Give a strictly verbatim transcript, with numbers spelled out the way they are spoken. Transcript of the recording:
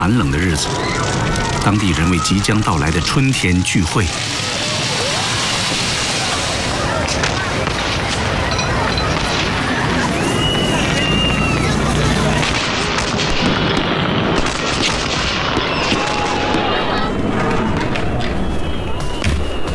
寒冷的日子，当地人为即将到来的春天聚会，